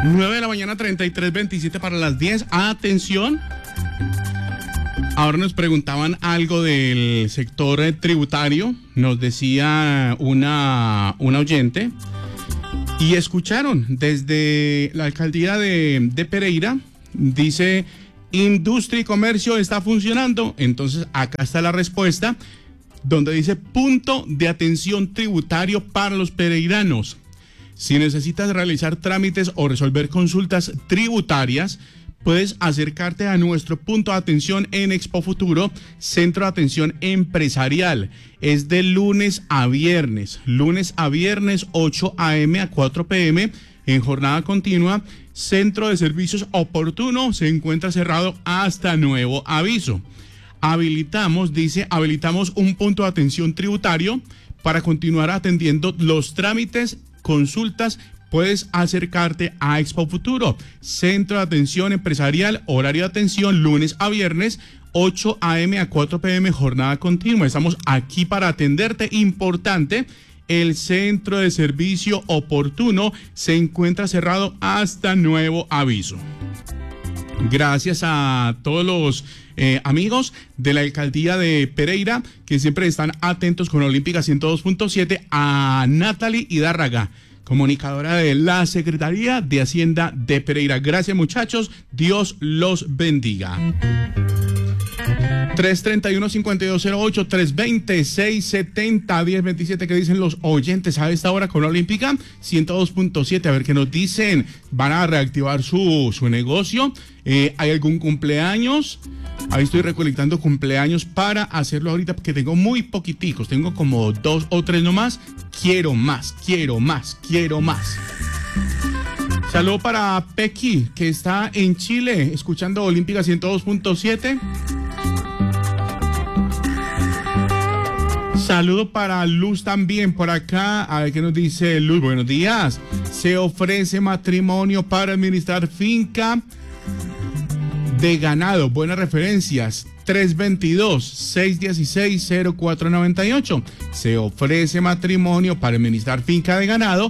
9 de la mañana, 33:27 para las 10. Atención. Ahora nos preguntaban algo del sector tributario. Nos decía una oyente. Y escucharon desde la alcaldía de Pereira. Dice, industria y comercio está funcionando. Entonces acá está la respuesta, donde dice punto de atención tributario para los pereiranos. Si necesitas realizar trámites o resolver consultas tributarias, puedes acercarte a nuestro punto de atención en Expo Futuro, Centro de Atención Empresarial. Es de lunes a viernes, 8 a.m. a 4 p.m. en jornada continua. Centro de Servicios Oportuno se encuentra cerrado hasta nuevo aviso. Habilitamos un punto de atención tributario para continuar atendiendo los trámites, consultas. Puedes acercarte a Expo Futuro, Centro de Atención Empresarial, horario de atención lunes a viernes, 8 a.m. a 4 p.m. jornada continua. Estamos aquí para atenderte. Importante, el Centro de Servicio Oportuno se encuentra cerrado hasta nuevo aviso. Gracias a todos los amigos de la alcaldía de Pereira que siempre están atentos con Olímpica 102.7, a Natalie Hidárraga, comunicadora de la Secretaría de Hacienda de Pereira. Gracias, muchachos. Dios los bendiga. 331-5208, 320-670-1027. ¿Qué dicen los oyentes a esta hora con Olímpica 102.7? A ver qué nos dicen. ¿Van a reactivar su negocio? ¿Hay algún cumpleaños? Ahí estoy recolectando cumpleaños para hacerlo ahorita porque tengo muy poquiticos. Tengo como 2 o 3 nomás. Quiero más. Saludo para Pequi, que está en Chile, escuchando Olímpica 102.7. Saludo para Luz también por acá. A ver qué nos dice Luz. Buenos días. Se ofrece matrimonio para administrar finca de ganado. Buenas referencias. 322-616-0498. Se ofrece matrimonio para administrar finca de ganado.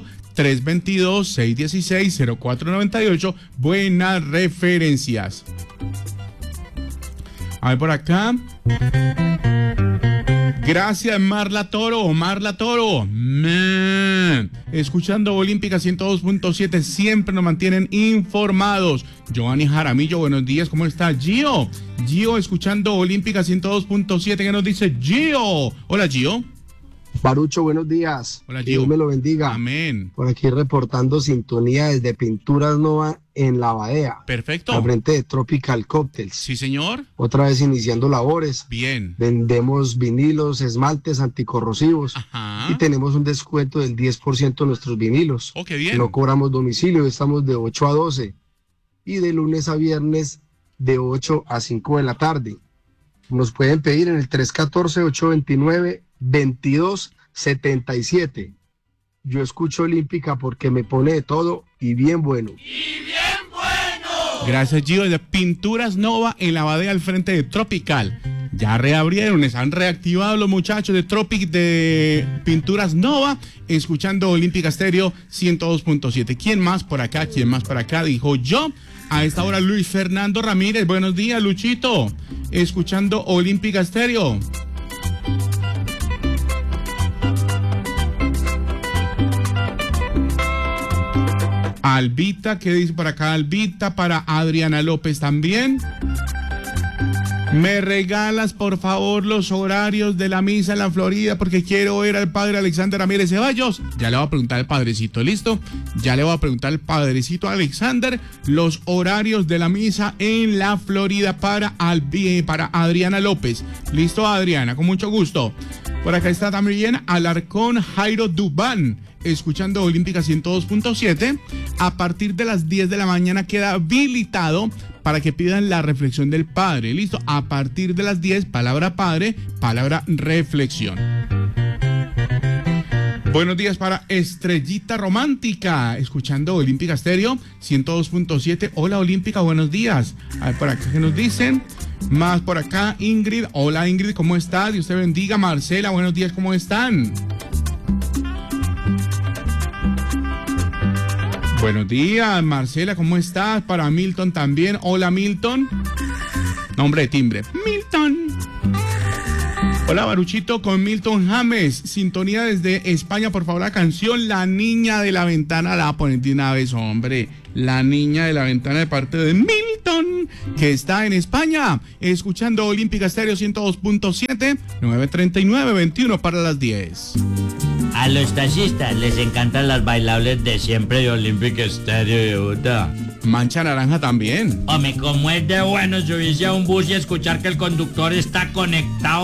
322-616-0498. Buenas referencias. A ver por acá. Gracias, Marla Toro. Escuchando Olímpica 102.7, siempre nos mantienen informados. Giovanni Jaramillo, buenos días, ¿cómo está? Gio, escuchando Olímpica 102.7, ¿qué nos dice Gio? Hola, Gio. Barucho, buenos días. Hola, Gio. Dios me lo bendiga. Amén. Por aquí reportando sintonía desde Pinturas Nova en La Badea. Perfecto. Al frente de Tropical Cocktails. Sí, señor. Otra vez iniciando labores. Bien. Vendemos vinilos, esmaltes anticorrosivos. Ajá. Y tenemos un descuento del 10% en nuestros vinilos. Oh, qué bien. No cobramos domicilio, estamos de 8 a 12. Y de lunes a viernes de 8 a 5 de la tarde. Nos pueden pedir en el 314-829-2277. Yo escucho Olímpica porque me pone de todo y bien bueno. Gracias, Gio. De Pinturas Nova en La Badea, al frente de Tropical. Ya reabrieron, han reactivado los muchachos de Pinturas Nova, escuchando Olímpica Estéreo 102.7. ¿Quién más por acá? Dijo yo. A esta hora Luis Fernando Ramírez. Buenos días, Luchito. Escuchando Olímpica Estéreo. Albita, ¿qué dice por acá Albita? Para Adriana López también. ¿Me regalas, por favor, los horarios de la misa en la Florida? Porque quiero ver al padre Alexander Ramírez Ceballos. Ya le voy a preguntar al padrecito, ¿listo? Ya le voy a preguntar al padrecito Alexander los horarios de la misa en la Florida para Adriana López. ¿Listo, Adriana? Con mucho gusto. Por acá está también Alarcón Jairo Dubán, escuchando Olímpica 102.7. A partir de las 10 de la mañana queda habilitado para que pidan la reflexión del Padre. Listo, a partir de las 10, palabra Padre, palabra reflexión. Buenos días para Estrellita Romántica, escuchando Olímpica Estéreo 102.7. Hola, Olímpica, buenos días. A ver por acá que nos dicen. Más por acá, Ingrid. Hola, Ingrid, ¿cómo estás? Dios te bendiga. Marcela, buenos días, ¿cómo están? Buenos días, Marcela, ¿cómo estás? Para Milton también. Hola, Milton. Nombre de timbre. Milton. Hola, Baruchito, con Milton James. Sintonía desde España, por favor, la canción La Niña de la Ventana. La ponen de una vez, hombre. La Niña de la Ventana, de parte de Milton, que está en España, escuchando Olímpica Estéreo 102.7, 9:39, 21 para las 10. A los taxistas les encantan las bailables de siempre de Olímpica Estéreo de Utah. Mancha Naranja también. Hombre, como es de bueno subirse a un bus y escuchar que el conductor está conectado